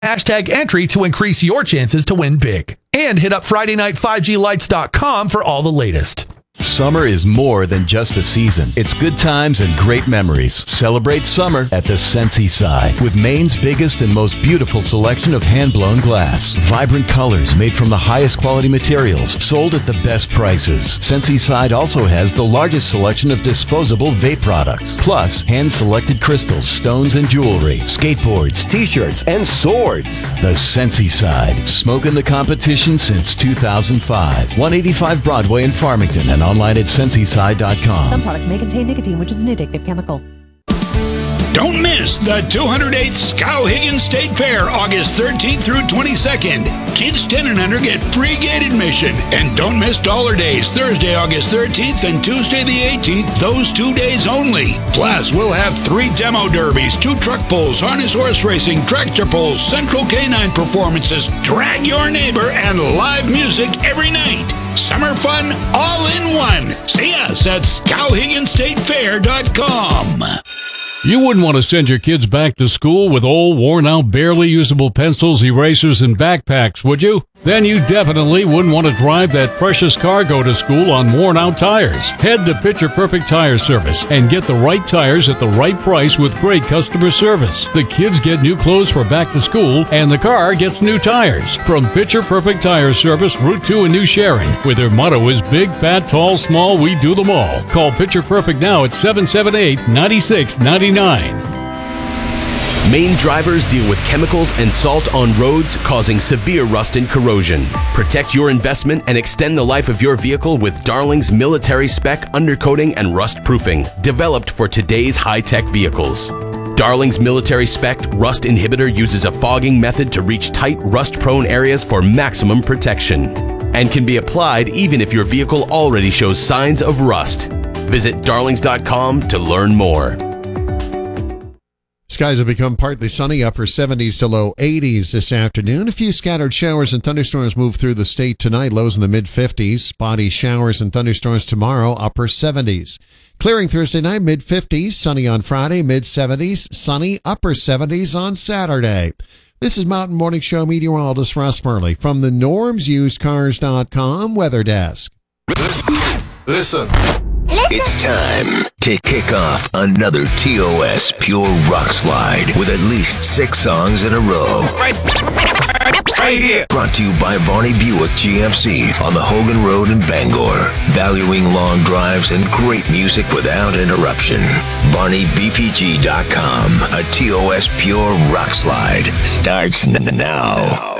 #entry to increase your chances to win big. And hit up FridayNightFiveGLights.com for all the latest. Summer is more than just a season. It's good times and great memories. Celebrate summer at the Sensi Side with Maine's biggest and most beautiful selection of hand-blown glass. Vibrant colors made from the highest quality materials, sold at the best prices. Sensi Side also has the largest selection of disposable vape products, plus hand-selected crystals, stones, and jewelry, skateboards, t-shirts, and swords. The Sensi Side, smoking the competition since 2005. 185 Broadway in Farmington and online at Sensiside.com. Some products may contain nicotine, which is an addictive chemical. Don't miss the 208th Skowhegan State Fair, August 13th through 22nd. Kids 10 and under get free gate admission. And don't miss Dollar Days, Thursday, August 13th and Tuesday the 18th, those 2 days only. Plus, we'll have 3 demo derbies, 2 truck pulls, harness horse racing, tractor pulls, central canine performances, drag your neighbor, and live music every night. Summer fun all in one. See us at SkowheganStateFair.com. You wouldn't want to send your kids back to school with old, worn-out, barely usable pencils, erasers, and backpacks, would you? Then you definitely wouldn't want to drive that precious cargo to school on worn-out tires. Head to Picture Perfect Tire Service and get the right tires at the right price with great customer service. The kids get new clothes for back to school, and the car gets new tires. From Picture Perfect Tire Service, Route 2 in New Sharon, where their motto is big, fat, tall, small, we do them all. Call Picture Perfect now at 778-9699. Maine drivers deal with chemicals and salt on roads causing severe rust and corrosion. Protect your investment and extend the life of your vehicle with Darling's military spec undercoating and rust proofing, developed for today's high-tech vehicles. Darling's military spec rust inhibitor uses a fogging method to reach tight, rust-prone areas for maximum protection, and can be applied even if your vehicle already shows signs of rust. Visit darlings.com to learn more. Skies will become partly sunny, upper 70s to low 80s this afternoon. A few scattered showers and thunderstorms move through the state tonight, lows in the mid-50s. Spotty showers and thunderstorms tomorrow, upper 70s. Clearing Thursday night, mid-50s. Sunny on Friday, mid-70s. Sunny, upper 70s on Saturday. This is Mountain Morning Show meteorologist Russ Murley from the NormsUsedCars.com Weather Desk. Listen. It's time to kick off another TOS Pure Rock Slide with at least 6 songs in a row. Right here. Brought to you by Varney Buick GMC on the Hogan Road in Bangor. Valuing long drives and great music without interruption. VarneyBPG.com. A TOS Pure Rock Slide starts now.